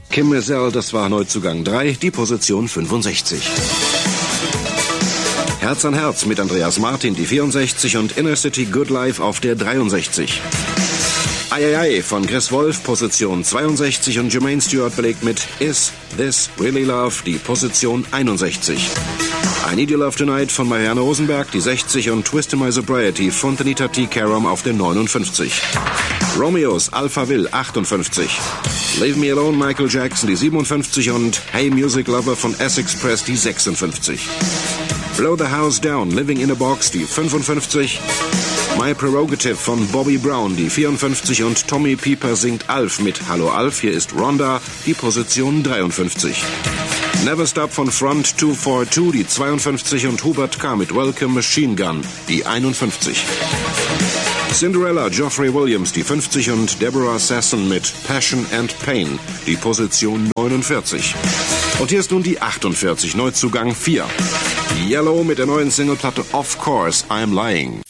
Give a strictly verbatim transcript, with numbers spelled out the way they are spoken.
Kim Mizell, das war Neuzugang drei, die Position fünfundsechzig. Herz an Herz mit Andreas Martin, die vierundsechzig, und Inner City Good Life auf der dreiundsechzig. Ai Ai Ai von Chris Wolf, Position zweiundsechzig, und Jermaine Stewart belegt mit Is This Really Love die Position einundsechzig. I Need Your Love Tonight von Marianne Rosenberg, die sechzig, und Twist in My Sobriety von Tanita T. Karam auf der neunundfünfzig. Romeos Alphaville achtundfünfzig. Leave Me Alone Michael Jackson, die siebenundfünfzig, und Hey Music Lover von Essex Press, die sechsundfünfzig. Blow the House Down, Living in a Box, die fünfundfünfzig. My Prerogative von Bobby Brown, die vierundfünfzig, und Tommy Pieper singt Alf mit Hallo Alf, hier ist Rhonda, die Position dreiundfünfzig. Never Stop von Front zwei vier zwei, die zweiundfünfzig, und Hubert K. mit Welcome Machine Gun, die einundfünfzig. Cinderella, Geoffrey Williams, die fünfzig, und Deborah Sasson mit Passion and Pain, die Position neunundvierzig. Und hier ist nun die achtundvierzig, Neuzugang vier. Yellow mit der neuen Singleplatte Of Course I'm Lying.